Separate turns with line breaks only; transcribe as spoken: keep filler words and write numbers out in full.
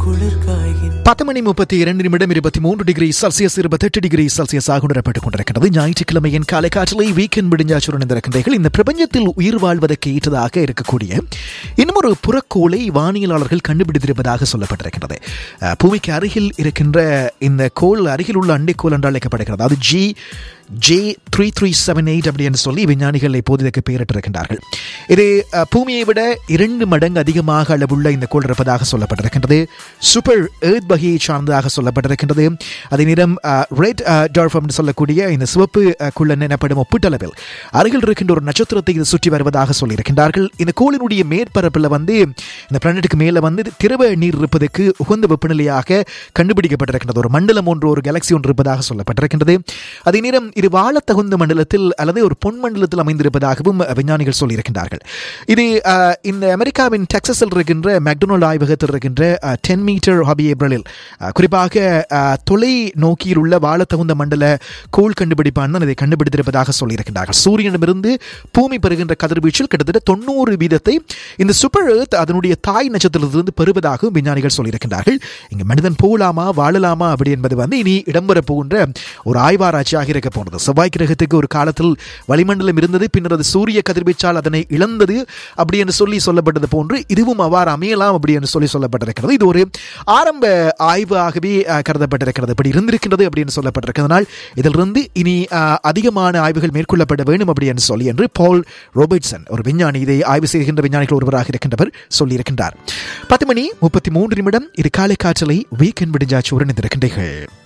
பத்து மணி முப்பத்தி இரண்டு நிமிடம் இருபத்தி மூன்று டிகிரி செல்சியஸ் இருபத்தெட்டு டிகிரி செல்சியஸ் ஆக உணரப்பட்டுக் கொண்டிருக்கிறது. ஞாயிற்றுக்கிழமையின் காலை காற்றிலே வீக்கெண்ட் முடிஞ்சாச்சுடன் இருக்கின்றீர்கள். இந்த பிரபஞ்சத்தில் உயிர் வாழ்வதற்கு ஏற்றதாக இருக்கக்கூடிய இன்னும் ஒரு புறக்கோளை வானியலாளர்கள் கண்டுபிடித்திருப்பதாக சொல்லப்பட்டிருக்கிறது. பூமிக்கு அருகில் இருக்கின்ற இந்த கோள் அருகில் உள்ள அண்டைக்கோள் என்று அழைக்கப்படுகிறது. அது G J three three seven eight அப்படி என்று சொல்லி விஞ்ஞானிகள் இப்போது இதற்கு பெயரிட்டிருக்கின்றார்கள். இது பூமியை விட இரண்டு மடங்கு அதிகமாக அளவுள்ள இந்த கோள் இருப்பதாக சொல்லப்பட்டிருக்கின்றது. சூப்பர் எர்த் வகையை சார்ந்ததாக சொல்லப்பட்டிருக்கின்றது. அதே நேரம் ரெட் டார்ஃப் என்று சொல்லக்கூடிய இந்த சிவப்பு குள்ளன் எனப்படும் ஒப்பீட்டளவில் அருகில் இருக்கின்ற ஒரு நட்சத்திரத்தை இது சுற்றி வருவதாக சொல்லியிருக்கின்றார்கள். இந்த கோளினுடைய மேற்பரப்பில் வந்து இந்த பிளானட்டுக்கு மேலே வந்து திரவ நீர் இருப்பதற்கு உகந்த வெப்பநிலையாக கண்டுபிடிக்கப்பட்டிருக்கின்றது. ஒரு மண்டலம் ஒன்று, ஒரு கேலக்சி ஒன்று இருப்பதாக சொல்லப்பட்டிருக்கின்றது. அதே நேரம் இது வாழ தகுந்த மண்டலத்தில் அல்லது ஒரு பொன் மண்டலத்தில் அமைந்திருப்பதாகவும் விஞ்ஞானிகள் சொல்லியிருக்கின்றார்கள். இது இந்த அமெரிக்காவின் டெக்சஸில் இருக்கின்ற மெக்டொனால்ட் ஆய்வகத்தில் இருக்கின்ற டென் மீட்டர் ஹபியேப்ரலில் குறிப்பாக தொலை நோக்கியில் உள்ள வாழ தகுந்த மண்டல கோள் கண்டுபிடிப்பான் தான் இதை கண்டுபிடித்திருப்பதாக சொல்லியிருக்கின்றார்கள். சூரியனிடமிருந்து பூமி பெறுகின்ற கதிர்வீச்சில் கிட்டத்தட்ட தொண்ணூறு வீதத்தை இந்த சூப்பர் எர்த் அதனுடைய தாய் நட்சத்திரத்திலிருந்து பெறுவதாகவும் விஞ்ஞானிகள் சொல்லியிருக்கின்றார்கள். இங்கு மனிதன் போகலாமா வாழலாமா அப்படி என்பது வந்து இனி இடம்பெறப் போகின்ற ஒரு ஆய்வாராய்ச்சியாக இருக்க போனது. செவ்வாய் கிரகத்துக்கு ஒரு காலத்தில் வளிமண்டலம் இருந்தது, பின்னர் அது சூரிய கதிர்வீச்சால் அதனை இழந்தது அப்படி என்று சொல்லி சொல்லப்பட்டது போன்று இதுவும் அவ்வாறு அமையலாம் அப்படி என்று சொல்லி சொல்லப்பட்டிருக்கிறது. இது ஒரு ஆரம்ப ஆய்வாகவே கருதப்பட்டிருக்கிறது. இப்படி இருந்திருக்கின்றது அப்படின்னு சொல்லப்பட்டிருக்கிறதுனால் இதிலிருந்து இனி அதிகமான ஆய்வுகள் மேற்கொள்ளப்பட வேண்டும் அப்படி என்று சொல்லி என்று பால் ரோபர்ட்சன் ஒரு விஞ்ஞானி, இதை ஆய்வு செய்கின்ற விஞ்ஞானிகள் ஒருவராக இருக்கின்றவர் சொல்லியிருக்கின்றார். பத்து மணி முப்பத்தி மூன்று நிமிடம் இது காலை காற்றலை வீக்கெண்ட் விடிஞ்சாச்சு உடன் இருக்கின்றீர்கள்.